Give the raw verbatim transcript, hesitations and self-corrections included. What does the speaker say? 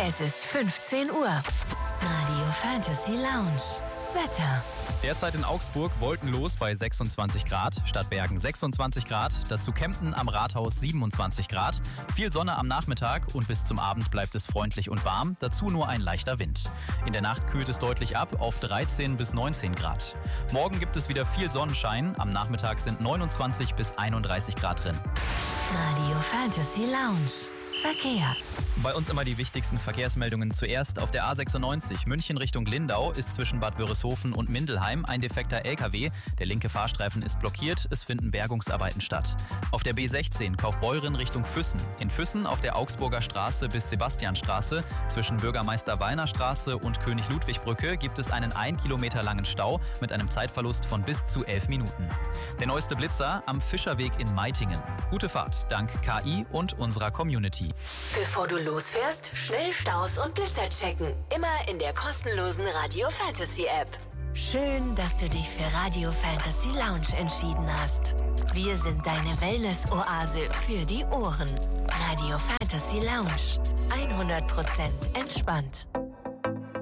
Es ist fünfzehn Uhr. Radio Fantasy Lounge. Wetter. Derzeit in Augsburg wolkenlos bei sechsundzwanzig Grad, Stadtbergen sechsundzwanzig Grad, dazu Kempten am Rathaus siebenundzwanzig Grad, viel Sonne am Nachmittag und bis zum Abend bleibt es freundlich und warm, dazu nur ein leichter Wind. In der Nacht kühlt es deutlich ab auf dreizehn bis neunzehn Grad. Morgen gibt es wieder viel Sonnenschein, am Nachmittag sind neunundzwanzig bis einunddreißig Grad drin. Radio Fantasy Lounge. Verkehr. Bei uns immer die wichtigsten Verkehrsmeldungen zuerst. Auf der A sechsundneunzig München Richtung Lindau ist zwischen Bad Wörishofen und Mindelheim ein defekter L K W. Der linke Fahrstreifen ist blockiert, es finden Bergungsarbeiten statt. Auf der B sechzehn Kaufbeuren Richtung Füssen. In Füssen auf der Augsburger Straße bis Sebastianstraße zwischen Bürgermeister Wallner Straße und König-Ludwig-Brücke gibt es einen ein Kilometer langen Stau mit einem Zeitverlust von bis zu elf Minuten. Der neueste Blitzer am Fischerweg in Meitingen. Gute Fahrt dank K I und unserer Community. Bevor du losfährst, schnell Staus und Blitzer checken. Immer in der kostenlosen Radio Fantasy App. Schön, dass du dich für Radio Fantasy Lounge entschieden hast. Wir sind deine Wellness-Oase für die Ohren. Radio Fantasy Lounge. hundert Prozent entspannt.